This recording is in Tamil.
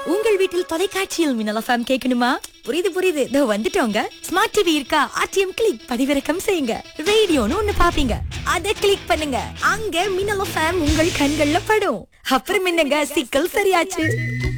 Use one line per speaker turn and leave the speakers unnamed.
உங்கள் வீட்டில் தொலைக்காட்சியில் மின்னல் எஃப்எம் கேட்கணுமா? புரியுது புரியுது, இதோ வந்துட்டோங்க. ஸ்மார்ட் டிவி இருக்கா? ஆர்டிஎம் கிளிக் பதிவிறக்கம் செய்யுங்க. ரேடியோன்னு ஒண்ணு பாப்பீங்க, அத கிளிக் பண்ணுங்க. அங்க மின்னல் எஃப்எம் உங்கள் கண்கள்ல படும். அப்புறம் என்னங்க, சிக்கல் சரியாச்சு.